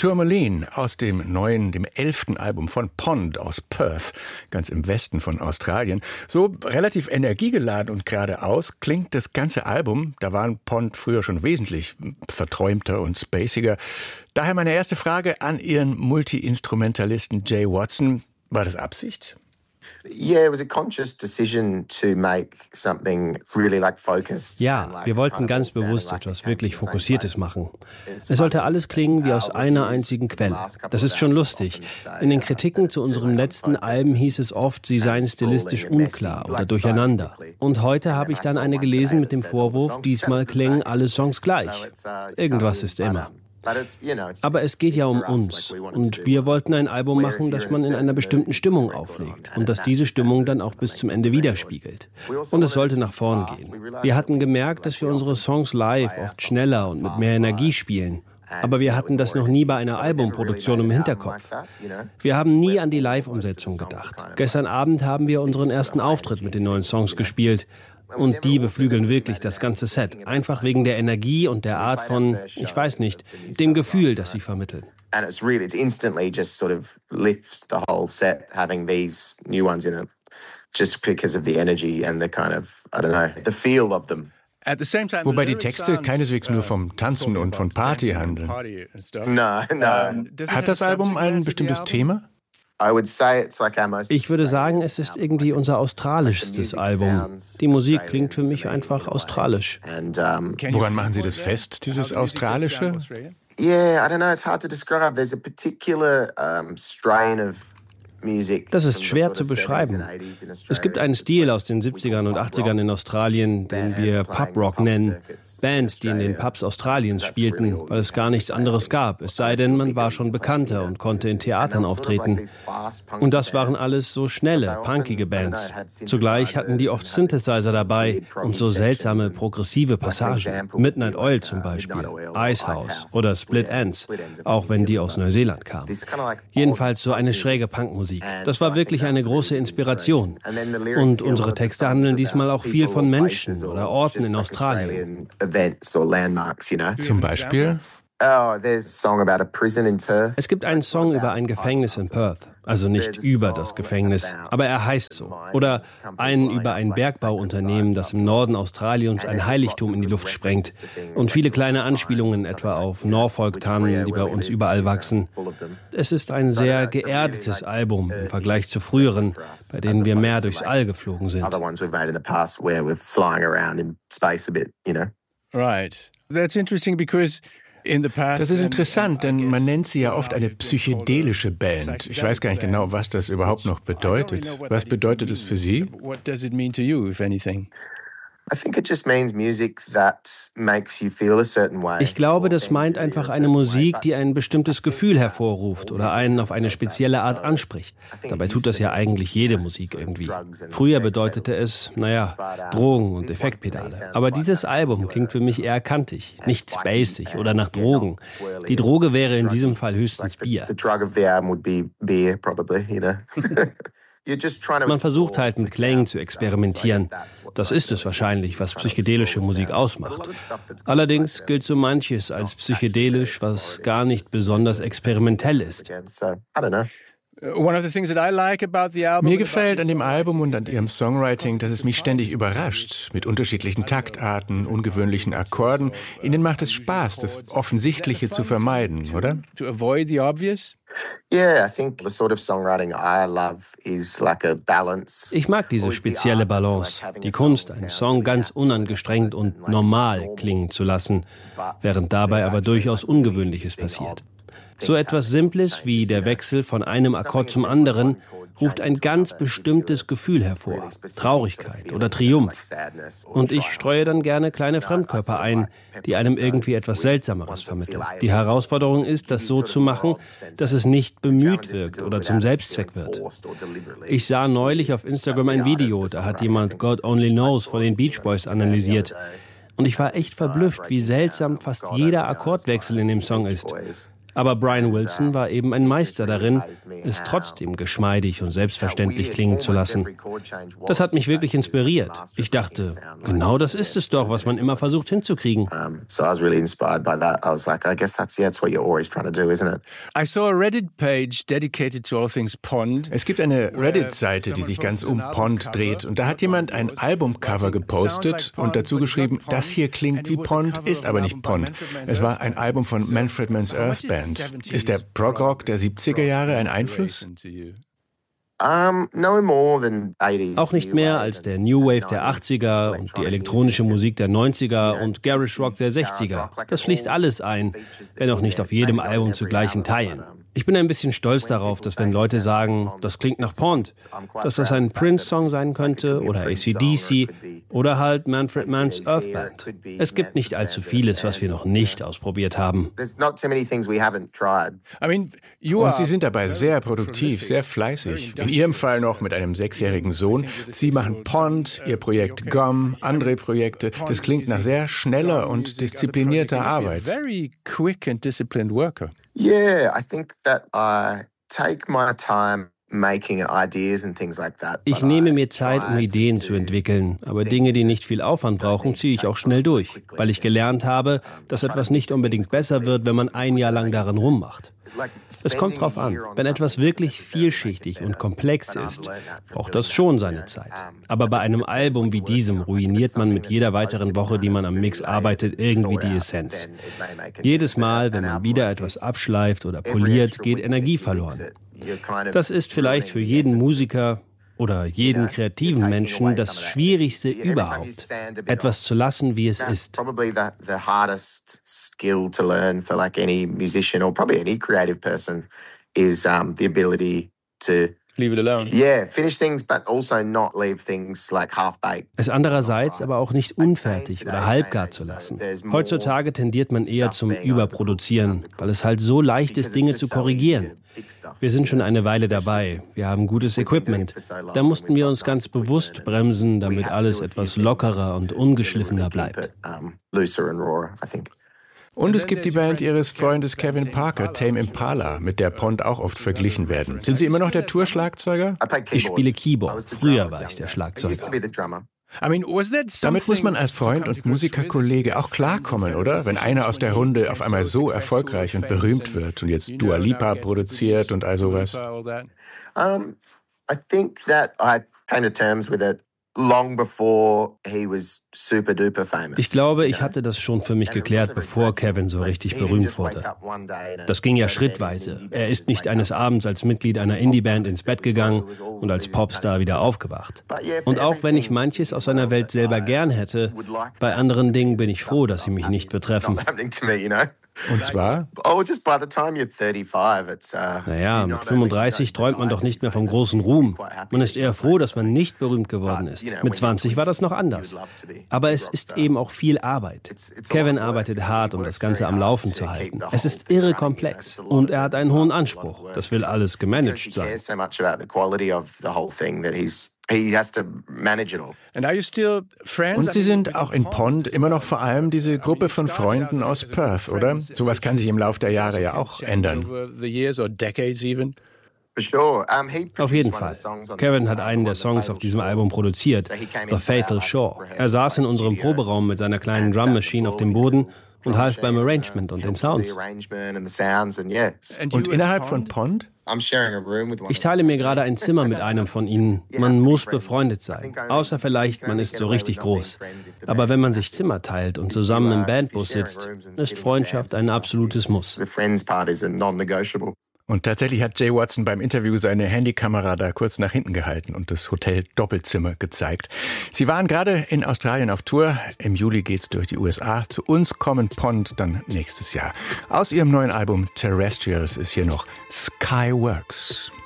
Tourmaline aus dem neuen, dem 11. Album von Pond aus Perth, ganz im Westen von Australien. So relativ energiegeladen und geradeaus klingt das ganze Album. Da waren Pond früher schon wesentlich verträumter und spaciger. Daher meine erste Frage an Ihren Multi-Instrumentalisten Jay Watson. War das Absicht? Ja, wir wollten ganz bewusst etwas wirklich Fokussiertes machen. Es sollte alles klingen wie aus einer einzigen Quelle. Das ist schon lustig. In den Kritiken zu unserem letzten Alben hieß es oft, sie seien stilistisch unklar oder durcheinander. Und heute habe ich dann eine gelesen mit dem Vorwurf, diesmal klingen alle Songs gleich. Irgendwas ist immer. Aber es geht ja um uns und wir wollten ein Album machen, das man in einer bestimmten Stimmung auflegt und das diese Stimmung dann auch bis zum Ende widerspiegelt. Und es sollte nach vorn gehen. Wir hatten gemerkt, dass wir unsere Songs live oft schneller und mit mehr Energie spielen. Aber wir hatten das noch nie bei einer Albumproduktion im Hinterkopf. Wir haben nie an die Live-Umsetzung gedacht. Gestern Abend haben wir unseren ersten Auftritt mit den neuen Songs gespielt. Und die beflügeln wirklich das ganze Set. Einfach wegen der Energie und der Art von, ich weiß nicht, dem Gefühl, das sie vermitteln. And it's instantly just sort of lifts the whole set having these new ones in it. Just because of the energy and the kind of, I don't know, the feel of them. Wobei die Texte keineswegs nur vom Tanzen und von Party handeln. No. Hat das Album ein bestimmtes Thema? Ich würde sagen, es ist irgendwie unser australischstes Album. Die Musik klingt für mich einfach australisch. Woran machen Sie das fest, dieses Australische? Yeah, I don't know, it's hard to describe. There's a particular strain of music. Das ist schwer zu beschreiben. Es gibt einen Stil aus den 70ern und 80ern in Australien, den wir Pub-Rock nennen. Bands, die in den Pubs Australiens spielten, weil es gar nichts anderes gab. Es sei denn, man war schon bekannter und konnte in Theatern auftreten. Und das waren alles so schnelle, punkige Bands. Zugleich hatten die oft Synthesizer dabei und so seltsame, progressive Passagen. Midnight Oil zum Beispiel, Icehouse oder Split Enz, auch wenn die aus Neuseeland kamen. Jedenfalls so eine schräge Punkmusik. Das war wirklich eine große Inspiration. Und unsere Texte handeln diesmal auch viel von Menschen oder Orten in Australien. Zum Beispiel? Es gibt einen Song über ein Gefängnis in Perth. Also nicht über das Gefängnis, aber er heißt so. Oder einen über ein Bergbauunternehmen, das im Norden Australiens ein Heiligtum in die Luft sprengt. Und viele kleine Anspielungen etwa auf Norfolk-Tannen, die bei uns überall wachsen. Es ist ein sehr geerdetes Album im Vergleich zu früheren, bei denen wir mehr durchs All geflogen sind. Right. That's interesting because das ist interessant, denn man nennt sie ja oft eine psychedelische Band. Ich weiß gar nicht genau, was das überhaupt noch bedeutet. Was bedeutet es für Sie? Ich glaube, das meint einfach eine Musik, die ein bestimmtes Gefühl hervorruft oder einen auf eine spezielle Art anspricht. Dabei tut das ja eigentlich jede Musik irgendwie. Früher bedeutete es, Drogen und Effektpedale. Aber dieses Album klingt für mich eher kantig, nicht spacig oder nach Drogen. Die Droge wäre in diesem Fall höchstens Bier. Man versucht halt mit Klängen zu experimentieren. Das ist es wahrscheinlich, was psychedelische Musik ausmacht. Allerdings gilt so manches als psychedelisch, was gar nicht besonders experimentell ist. Mir gefällt an dem Album und an Ihrem Songwriting, dass es mich ständig überrascht, mit unterschiedlichen Taktarten, ungewöhnlichen Akkorden. Ihnen macht es Spaß, das Offensichtliche zu vermeiden, oder? Ich mag diese spezielle Balance, die Kunst, einen Song ganz unangestrengt und normal klingen zu lassen, während dabei aber durchaus Ungewöhnliches passiert. So etwas Simples wie der Wechsel von einem Akkord zum anderen ruft ein ganz bestimmtes Gefühl hervor, Traurigkeit oder Triumph. Und ich streue dann gerne kleine Fremdkörper ein, die einem irgendwie etwas Seltsameres vermitteln. Die Herausforderung ist, das so zu machen, dass es nicht bemüht wirkt oder zum Selbstzweck wird. Ich sah neulich auf Instagram ein Video, da hat jemand God Only Knows von den Beach Boys analysiert. Und ich war echt verblüfft, wie seltsam fast jeder Akkordwechsel in dem Song ist. Aber Brian Wilson war eben ein Meister darin, es trotzdem geschmeidig und selbstverständlich klingen zu lassen. Das hat mich wirklich inspiriert. Ich dachte, genau das ist es doch, was man immer versucht hinzukriegen. So I was really inspired by that. I was like, I guess that's what you're always trying to do, isn't it? I saw a Reddit page dedicated to all things Pond. Es gibt eine Reddit-Seite, die sich ganz um Pond dreht. Und da hat jemand ein Albumcover gepostet und dazu geschrieben, das hier klingt wie Pond, ist aber nicht Pond. Es war ein Album von Manfred Mann's Earth Band. Ist der Prog-Rock der 70er Jahre ein Einfluss? No more than 80s. Auch nicht mehr als der New Wave der 80er und die elektronische Musik der 90er und Garage Rock der 60er. Das schließt alles ein, wenn auch nicht auf jedem Album zu gleichen Teilen. Ich bin ein bisschen stolz darauf, dass wenn Leute sagen, das klingt nach Pond, dass das ein Prince-Song sein könnte oder AC/DC oder halt Manfred Mann's Earth Band. Es gibt nicht allzu vieles, was wir noch nicht ausprobiert haben. Und Sie sind dabei sehr produktiv, sehr fleißig. In Ihrem Fall noch mit einem 6-jährigen Sohn. Sie machen Pond, Ihr Projekt GOM, andere Projekte. Das klingt nach sehr schneller und disziplinierter Arbeit. Yeah, I think that I take my time making ideas and things like that. Ich nehme mir Zeit, um Ideen zu entwickeln, aber Dinge, die nicht viel Aufwand brauchen, ziehe ich auch schnell durch, weil ich gelernt habe, dass etwas nicht unbedingt besser wird, wenn man ein Jahr lang daran rummacht. Es kommt drauf an. Wenn etwas wirklich vielschichtig und komplex ist, braucht das schon seine Zeit. Aber bei einem Album wie diesem ruiniert man mit jeder weiteren Woche, die man am Mix arbeitet, irgendwie die Essenz. Jedes Mal, wenn man wieder etwas abschleift oder poliert, geht Energie verloren. Das ist vielleicht für jeden Musiker oder jeden kreativen Menschen das Schwierigste überhaupt, etwas zu lassen, wie es ist. Skill to learn for like any musician or probably any creative person is the ability to leave it alone. Yeah, finish things, but also not leave things like half-baked. Es andererseits aber auch nicht unfertig oder halbgar zu lassen. Heutzutage tendiert man eher zum Überproduzieren, weil es halt so leicht ist, Dinge zu korrigieren. Wir sind schon eine Weile dabei. Wir haben gutes Equipment. Da mussten wir uns ganz bewusst bremsen, damit alles etwas lockerer und ungeschliffener bleibt. Und es gibt die Band Ihres Freundes Kevin Parker, Tame Impala, mit der Pond auch oft verglichen werden. Sind Sie immer noch der Tourschlagzeuger? Ich spiele Keyboard. Früher war ich der Schlagzeuger. Damit muss man als Freund und Musikerkollege auch klarkommen, oder? Wenn einer aus der Runde auf einmal so erfolgreich und berühmt wird und jetzt Dua Lipa produziert und all sowas. I think that I came to terms with it long before he was super duper famous. Ich glaube, ich hatte das schon für mich geklärt, bevor Kevin so richtig berühmt wurde. Das ging ja schrittweise. Er ist nicht eines Abends als Mitglied einer Indie-Band ins Bett gegangen und als Popstar wieder aufgewacht. Und auch wenn ich manches aus seiner Welt selber gern hätte, bei anderen Dingen bin ich froh, dass sie mich nicht betreffen. Und zwar? Naja, mit 35 träumt man doch nicht mehr vom großen Ruhm. Man ist eher froh, dass man nicht berühmt geworden ist. Mit 20 war das noch anders. Aber es ist eben auch viel Arbeit. Kevin arbeitet hart, um das Ganze am Laufen zu halten. Es ist irre komplex und er hat einen hohen Anspruch. Das will alles gemanagt sein. Und Sie sind auch in Pond immer noch vor allem diese Gruppe von Freunden aus Perth, oder? Sowas kann sich im Laufe der Jahre ja auch ändern. Auf jeden Fall. Kevin hat einen der Songs auf diesem Album produziert, The Fatal Shore. Er saß in unserem Proberaum mit seiner kleinen Drum Machine auf dem Boden und half beim Arrangement und den Sounds. Und innerhalb von Pond? Ich teile mir gerade ein Zimmer mit einem von ihnen. Man muss befreundet sein. Außer vielleicht, man ist so richtig groß. Aber wenn man sich Zimmer teilt und zusammen im Bandbus sitzt, ist Freundschaft ein absolutes Muss. Und tatsächlich hat Jay Watson beim Interview seine Handykamera da kurz nach hinten gehalten und das Hotel Doppelzimmer gezeigt. Sie waren gerade in Australien auf Tour. Im Juli geht's durch die USA. Zu uns kommen Pond dann nächstes Jahr. Aus ihrem neuen Album Terrestrials ist hier noch Skyworks.